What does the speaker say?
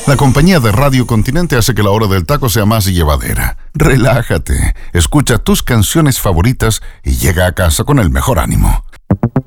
La compañía de Radio Continente hace que la hora del taco sea más llevadera. Relájate, escucha tus canciones favoritas y llega a casa con el mejor ánimo.